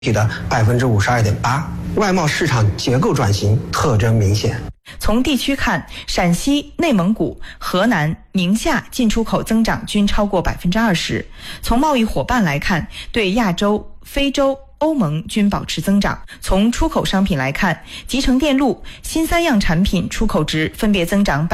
的52.8%，外贸市场结构转型特征明显。 从地区看，陕西、内蒙古、河南、宁夏进出口增长均超过20%。从贸易伙伴来看，对亚洲、非洲、欧盟均保持增长。从出口商品来看，集成电路、新三样产品出口值分别增长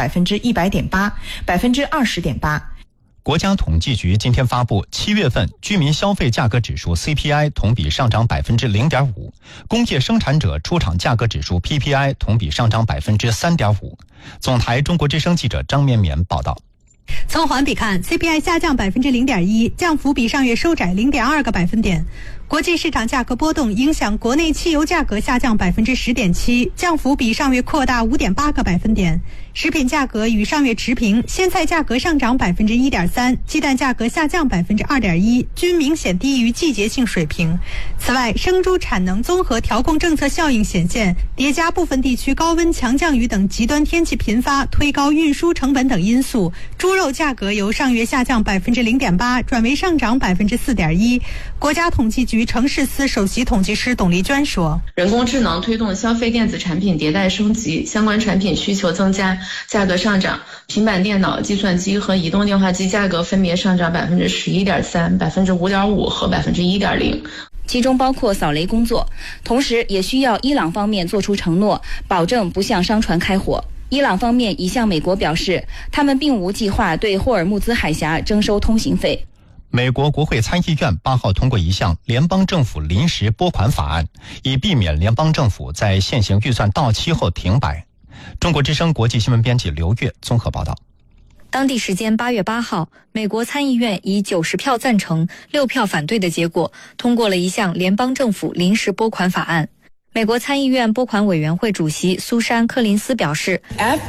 100.8%、20.8%。 国家统计局今天发布7月份居民消费价格指数 CPI 同比上涨0.5%，工业生产者出厂价格指数 PPI 同比上涨3.5%。总台中国之声记者张绵绵报道。 从环比看 ，CPI 下降0.1%，降幅比上月收窄0.2个百分点。国际市场价格波动影响国内汽油价格下降10.7%，降幅比上月扩大5.8个百分点。食品价格与上月持平，鲜菜价格上涨1.3%，鸡蛋价格下降2.1%，均明显低于季节性水平。此外，生猪产能综合调控政策效应显现，叠加部分地区高温、强降雨等极端天气频发，推高运输成本等因素，猪肉价格由上月下降0.8%转为上涨4.1%。国家统计局城市司首席统计师董丽娟说：“ 人工智能推动消费电子产品迭代升级，相关产品需求增加，价格上涨。平板电脑、计算机和移动电话机价格分别上涨11.3%、5.5%和1.0%。 其中包括扫雷工作，同时也需要伊朗方面做出承诺，保证不向商船开火。伊朗方面已向美国表示，他们并无计划对霍尔木兹海峡征收通行费。” 美国国会参议院8号通过一项联邦政府临时拨款法案，以避免联邦政府在现行预算到期后停摆。中国之声国际新闻编辑刘月综合报道。 当地时间8月8号，美国参议院以90票赞成、6票反对的结果，通过了一项联邦政府临时拨款法案。美国参议院拨款委员会主席苏珊·柯林斯表示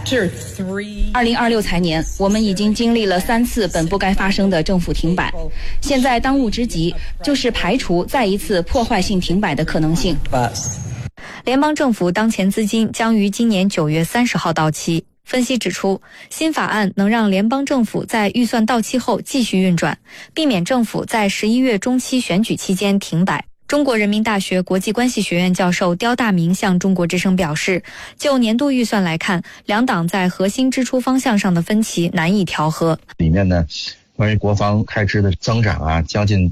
，2026财年，我们已经经历了3次本不该发生的政府停摆，现在当务之急就是排除再一次破坏性停摆的可能性。 联邦政府当前资金将于今年9月30号到期。分析指出，新法案能让联邦政府在预算到期后继续运转，避免政府在11月中期选举期间停摆。中国人民大学国际关系学院教授刁大明向中国之声表示，就年度预算来看，两党在核心支出方向上的分歧难以调和。 里面呢，关于国防开支的增长啊，将近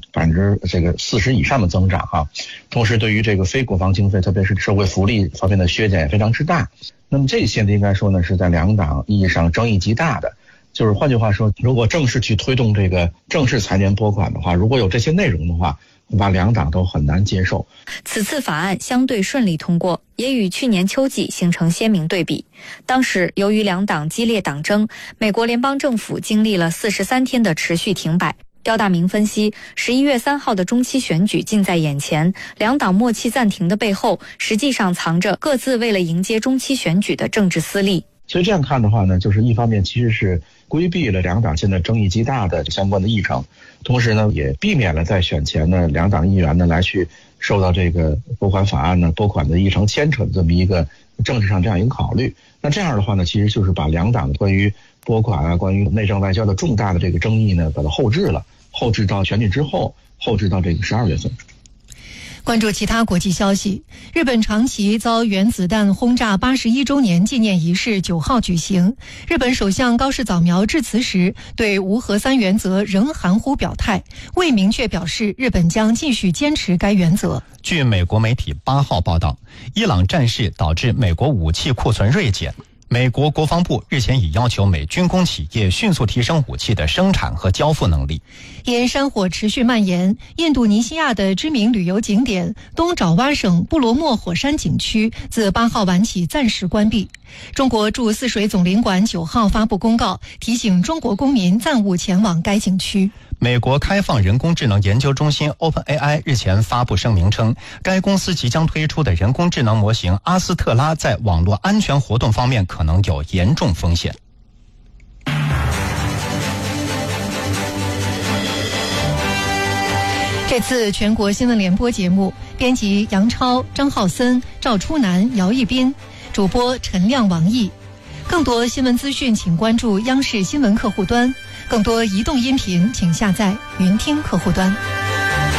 40%以上的增长哈。同时，对于这个非国防经费，特别是社会福利方面的削减也非常之大。那么这些呢，应该说呢，是在两党意义上争议极大的。就是换句话说，如果正式去推动这个正式财年拨款的话，如果有这些内容的话，恐怕两党都很难接受。 此次法案相对顺利通过，也与去年秋季形成鲜明对比。当时由于两党激烈党争，美国联邦政府经历了43天的持续停摆。刁大明分析，11月3号的中期选举近在眼前，两党默契暂停的背后，实际上藏着各自为了迎接中期选举的政治私利。 所以这样看的话呢，就是一方面其实是规避了两党现在争议极大的相关的议程，同时呢也避免了在选前呢两党议员呢来去受到这个拨款法案呢拨款的议程牵扯的这么一个政治上这样一个考虑。那这样的话呢，其实就是把两党关于拨款啊、关于内政外交的重大的这个争议呢，把它后置到选举之后，后置到这个12月份。 关注其他国际消息，日本长崎遭原子弹轰炸81周年纪念仪式9号举行。日本首相高市早苗致辞时，对无核三原则仍含糊表态，未明确表示日本将继续坚持该原则。 据美国媒体8号报道，伊朗战事导致美国武器库存锐减。美国国防部日前已要求美军工企业迅速提升武器的生产和交付能力。 因山火持续蔓延，印度尼西亚的知名旅游景点东爪哇省布罗莫火山景区自8号晚起暂时关闭。中国驻泗水总领馆9号发布公告，提醒中国公民暂勿前往该景区。 美国开放人工智能研究中心 OpenAI 日前发布声明称，该公司即将推出的人工智能模型阿斯特拉在网络安全活动方面可能有严重风险。 这次全国新闻联播节目，编辑杨超、张浩森、赵初南、姚一斌，主播陈亮、王毅。更多新闻资讯请关注央视新闻客户端，更多移动音频请下载云听客户端。